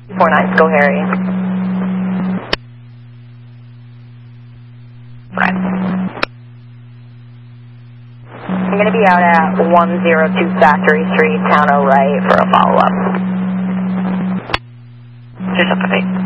49, go Harry. Right. I'm going to be out at 102 Factory Street, Town O'Reilly for a follow-up. Just up the